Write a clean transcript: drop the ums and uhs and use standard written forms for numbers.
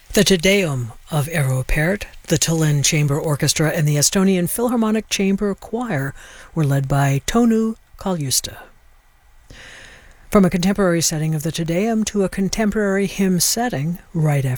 The Te Deum of Eero Pärt, the Tallinn Chamber Orchestra, and the Estonian Philharmonic Chamber Choir were led by Tonu Kaljuste. From a contemporary setting of the Te Deum to a contemporary hymn setting, right after